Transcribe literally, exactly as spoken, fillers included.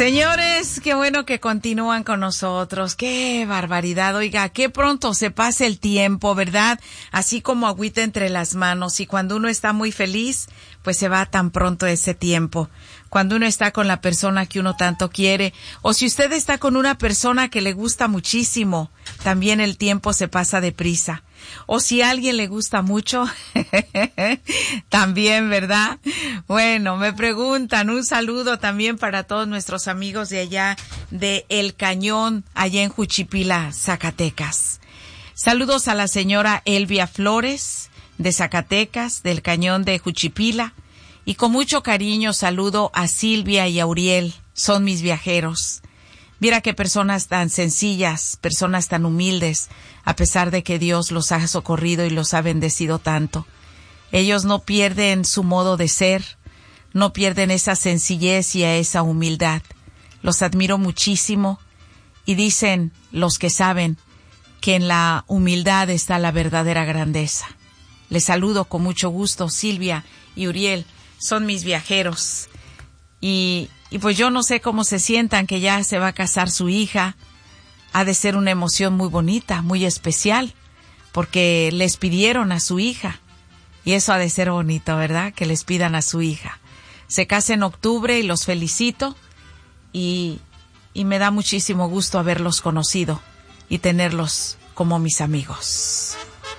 Señores, qué bueno que continúan con nosotros. Qué barbaridad. Oiga, qué pronto se pasa el tiempo, ¿verdad? Así como agüita entre las manos. Y cuando uno está muy feliz, pues se va tan pronto ese tiempo. Cuando uno está con la persona que uno tanto quiere, o si usted está con una persona que le gusta muchísimo, también el tiempo se pasa deprisa. O si a alguien le gusta mucho, también, ¿verdad? Bueno, me preguntan, un saludo también para todos nuestros amigos de allá de El Cañón, allá en Juchipila, Zacatecas. Saludos a la señora Elvia Flores, de Zacatecas, del Cañón de Juchipila. Y con mucho cariño saludo a Silvia y a Uriel, son mis viajeros. Mira qué personas tan sencillas, personas tan humildes, a pesar de que Dios los ha socorrido y los ha bendecido tanto. Ellos no pierden su modo de ser, no pierden esa sencillez y esa humildad. Los admiro muchísimo y dicen los que saben que en la humildad está la verdadera grandeza. Les saludo con mucho gusto, Silvia y Uriel, son mis viajeros. Y, y pues yo no sé cómo se sientan que ya se va a casar su hija. Ha de ser una emoción muy bonita, muy especial, porque les pidieron a su hija. Y eso ha de ser bonito, ¿verdad? Que les pidan a su hija. Se casa en octubre y los felicito. Y, y me da muchísimo gusto haberlos conocido y tenerlos como mis amigos.